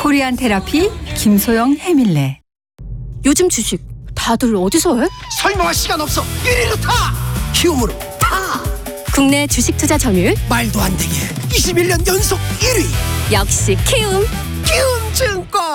코리안 테라피 김소영 해밀레. 요즘 주식 다들 어디서 해? 설명할 시간 없어. 1위로 타. 키움으로 타. 국내 주식 투자 점유율 말도 안 되게 21년 연속 1위. 역시 키움. 키움증권.